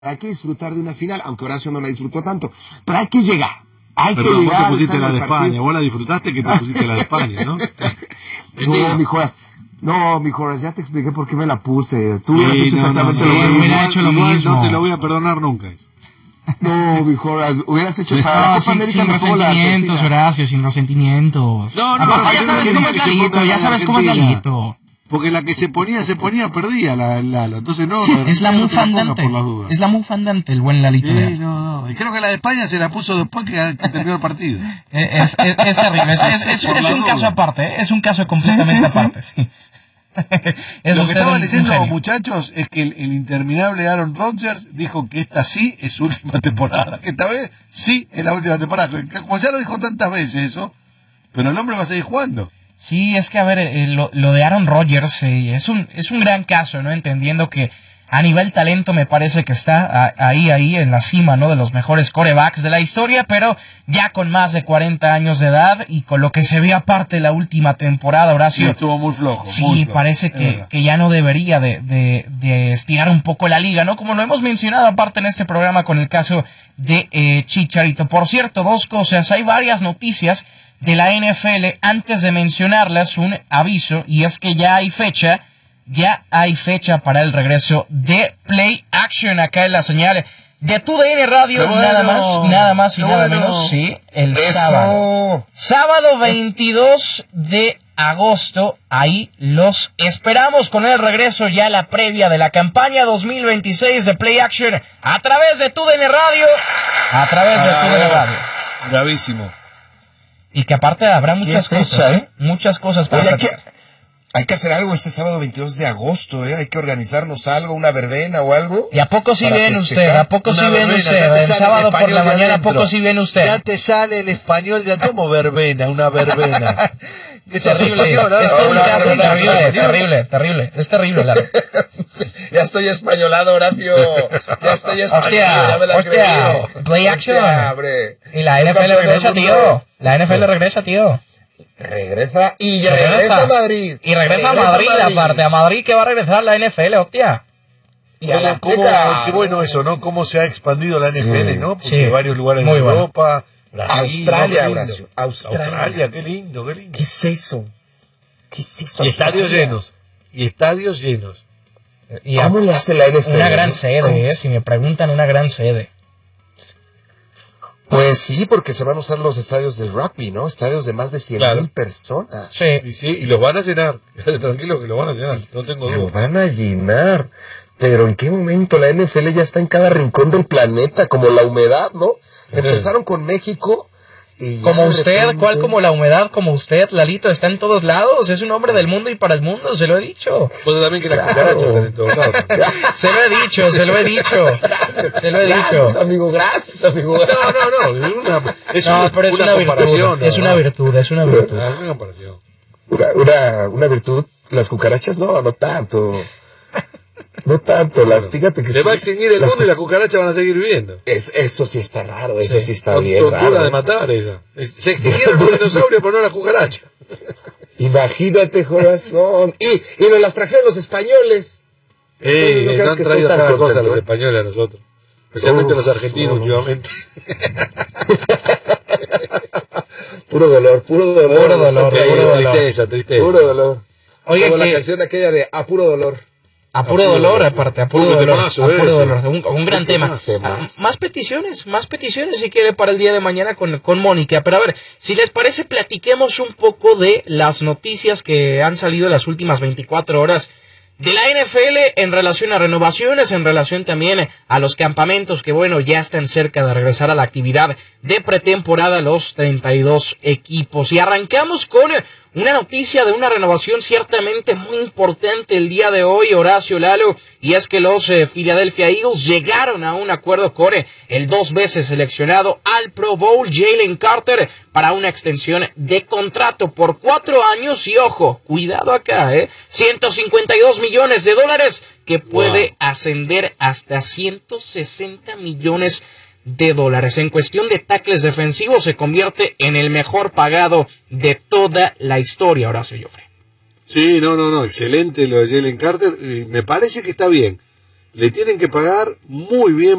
Hay que disfrutar de una final, aunque Horacio no la disfrutó tanto, pero hay que llegar. Hay pero que llegar. Vos te pusiste la de España, vos la disfrutaste que te pusiste la de España, ¿no? No, mi Joras. No, mi Joras, ya te expliqué por qué me la puse. Tú hubieras hecho exactamente lo mismo. Hubiera hecho lo mismo. No te lo voy a perdonar nunca. No, mi Joras, hubieras hecho para sin resentimientos, Horacio, sin resentimientos. No, ya sabes cómo es Lalito, ya sabes cómo es Lalito. Porque la que se ponía, perdía Lalo. Entonces no. Sí, es la mufa andante. Es la mufa andante, el buen Lalito. No. Y creo que la de España se la puso después que terminó el partido. Es terrible. Es un caso aparte, es un caso completamente aparte. Sí. Lo que estaban diciendo, muchachos, es que el interminable Aaron Rodgers dijo que esta sí es su última temporada. Que esta vez sí es la última temporada. Como ya lo dijo tantas veces eso, pero el hombre va a seguir jugando. Sí, es que a ver, lo de Aaron Rodgers es un gran caso, ¿no? Entendiendo que a nivel talento me parece que está ahí en la cima, ¿no? De los mejores quarterbacks de la historia, pero ya con más de 40 años de edad y con lo que se ve aparte la última temporada, Horacio. Sí, estuvo muy flojo. Sí, muy flojo. Parece que ya no debería de estirar un poco la liga, ¿no? Como lo hemos mencionado aparte en este programa con el caso de Chicharito. Por cierto, dos cosas, hay varias noticias de la NFL. Antes de mencionarlas, un aviso, y es que ya hay fecha para el regreso de Play Action acá en la señal de TUDN Radio, nada más y nada menos, sí, el sábado 22 de agosto, ahí los esperamos con el regreso ya la previa de la campaña 2026 de Play Action a través de TUDN Radio, Bravísimo. Y que aparte habrá muchas cosas para hacer. Hay que hacer algo este sábado 22 de agosto, Hay que organizarnos algo, una verbena o algo. ¿Y a poco sí ven usted? ¿A poco sí ven usted? El sábado por la mañana, ¿a poco sí ven usted? Ya te sale el español de como verbena, una verbena. Es terrible, es terrible. Es terrible, Lalo. Ya estoy españolado, Horacio. Ya estoy españolado. Hostia. Play Action. Y la NFL regresa, tío. Regresa a Madrid. Y regresa a Madrid, aparte. A Madrid que va a regresar la NFL, hostia. Y a qué bueno eso, ¿no? Cómo se ha expandido la NFL, ¿no? Porque varios lugares de Europa, Brasil, Australia, Horacio. Australia, qué lindo. ¿Qué es eso? Y estadios llenos. ¿Cómo le hace la NFL? Una gran sede, si me preguntan, una gran sede. Pues sí, porque se van a usar los estadios del rugby, ¿no? Estadios de más de 100,000 personas. Sí, y los van a llenar. Tranquilo que los van a llenar, no tengo duda. Los van a llenar. Pero ¿en qué momento la NFL ya está en cada rincón del planeta? Como la humedad, ¿no? Empezaron con México. Y como usted, ¿cuál como la humedad? Como usted, Lalito, está en todos lados. Es un hombre del mundo y para el mundo, se lo he dicho. Pues también que la cucaracha está en todos lados. Se lo he dicho. Gracias, amigo. No. Pero es una virtud. Es una virtud. Es una comparación. Una virtud. Las cucarachas no tanto. No tanto, fíjate que se va a extinguir el mundo y las cucarachas van a seguir viviendo. Eso sí está raro, eso sí está bien raro. Tortura de matar esa. Se extinguieron los dinosaurios, pero no la cucaracha. Imagínate, Joras, no. Y nos las trajeron los españoles. No han traído cada cosa los españoles a nosotros. Especialmente los argentinos últimamente. Puro dolor. Tristeza. Puro dolor. Oye, como la canción aquella de A Puro Dolor. A puro dolor, aparte, a puro dolor. Un gran tema. Más peticiones si quiere para el día de mañana con Mónica. Pero a ver, si les parece, platiquemos un poco de las noticias que han salido en las últimas 24 horas de la NFL en relación a renovaciones, en relación también a los campamentos que, bueno, ya están cerca de regresar a la actividad de pretemporada los 32 equipos. Y arrancamos con una noticia de una renovación ciertamente muy importante el día de hoy, Horacio, Lalo, y es que los Philadelphia Eagles llegaron a un acuerdo con el 2 veces seleccionado al Pro Bowl Jalen Carter para una extensión de contrato por 4 años y, ojo, cuidado acá, $152 millones que puede ascender hasta $160 millones. En cuestión de tackles defensivos se convierte en el mejor pagado de toda la historia, Horacio Joffre. Sí, no, excelente lo de Jalen Carter, me parece que está bien. le tienen que pagar muy bien